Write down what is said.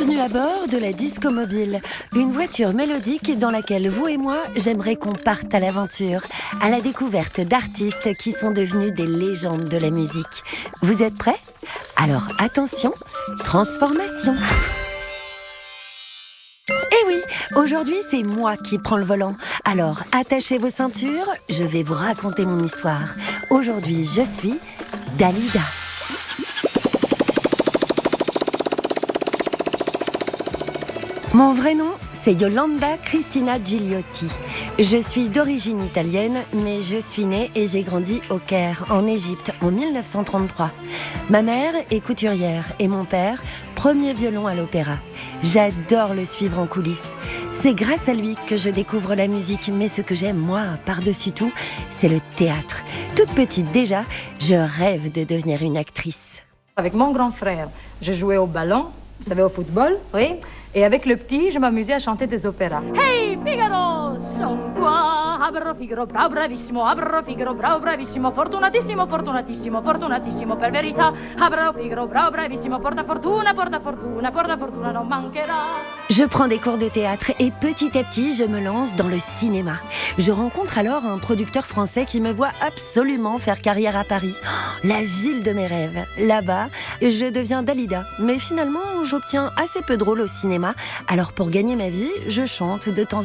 Bienvenue à bord de la Disco Mobile, une voiture mélodique dans laquelle vous et moi, j'aimerais qu'on parte à l'aventure, à la découverte d'artistes qui sont devenus des légendes de la musique. Vous êtes prêts? Alors attention, transformation. Eh oui, aujourd'hui c'est moi qui prends le volant. Alors attachez vos ceintures, je vais vous raconter mon histoire. Aujourd'hui je suis Dalida. Mon vrai nom, c'est Yolanda Cristina Gigliotti. Je suis d'origine italienne, mais je suis née et j'ai grandi au Caire, en Égypte, en 1933. Ma mère est couturière et mon père, premier violon à l'opéra. J'adore le suivre en coulisses. C'est grâce à lui que je découvre la musique, mais ce que j'aime, moi, par-dessus tout, c'est le théâtre. Toute petite déjà, je rêve de devenir une actrice. Avec mon grand frère, je jouais au ballon, vous savez, au football. Oui. Et avec le petit, je m'amusais à chanter des opéras. Hey Figaro, son qua, abro Figaro, bravo, bravissimo, abro Figaro, bravo, bravissimo, fortunatissimo, fortunatissimo, fortunatissimo, per verità, abro Figaro, bravo, bravissimo, porta fortuna, porta fortuna, porta fortuna, non mancherà. Je prends des cours de théâtre et petit à petit, je me lance dans le cinéma. Je rencontre alors un producteur français qui me voit absolument faire carrière à Paris. Oh, la ville de mes rêves. Là-bas, je deviens Dalida. Mais finalement, j'obtiens assez peu de rôles au cinéma. Alors pour gagner ma vie, je chante de temps en temps.